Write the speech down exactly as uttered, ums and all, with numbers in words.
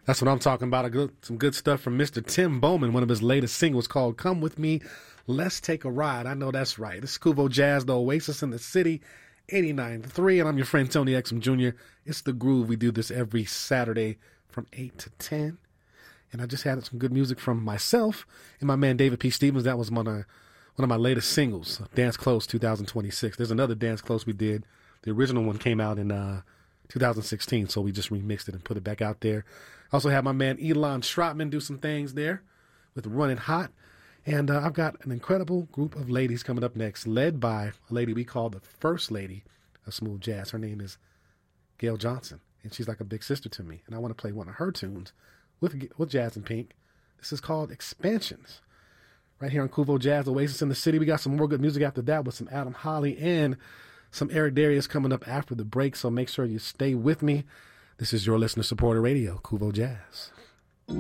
That's what I'm talking about. A good, some good stuff from Mister Tim Bowman. One of his latest singles called Come With Me, Let's Take a Ride. I know that's right. This is Kuvo Jazz, the Oasis in the City, eighty-nine point three, and I'm your friend Tony Exum Junior It's The Groove. We do this every Saturday from eight to ten. And I just had some good music from myself and my man David P. Stevens. That was one of, one of my latest singles, Dance Close twenty twenty-six. There's another Dance Close we did. The original one came out in uh, two thousand sixteen, so we just remixed it and put it back out there. Also had my man Elon Trotman do some things there with Running Hot. And uh, I've got an incredible group of ladies coming up next, led by a lady we call the First Lady of Smooth Jazz. Her name is Gail Johnson, and she's like a big sister to me. And I want to play one of her tunes with, with Jazz and Pink. This is called Expansions. Right here on Kuvo Jazz, Oasis in the City. We got some more good music after that with some Adam Holly and some Eric Darius coming up after the break, so make sure you stay with me. This is your listener supported radio, Kuvo Jazz.